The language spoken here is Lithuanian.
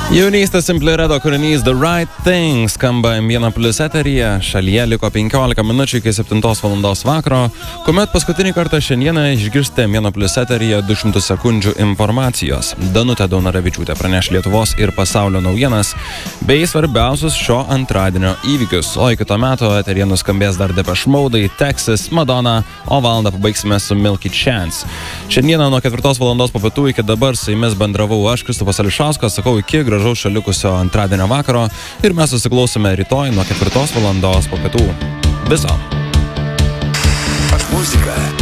Jaunystės Simply Redo kūrinys The Right Thing skamba M1+ eteryje. Šalyje liko 15 minučių iki 7 valandos vakaro, kuomet paskutinį kartą šiandieną išgirsite M1+ eteryje 200 sekundžių informacijos. Danutė Daunoravičiūtė praneš Lietuvos ir pasaulio naujienas bei svarbiausius šio antradienio įvykius. O iki to meto eteryje nuskambės dar Depeche Mode, Texas, Madonna, o valandą pabaigsime su Milky Chance. Šiandieną nuo 4 valandos po pietų iki dabar su jumis bendravau aš, Kristupas Ališauskas, sakau iki gražaus šalikusio antradienio vakaro ir mes susiklausome rytoj nuo 4 valandos po pietų. Viso. Muzika.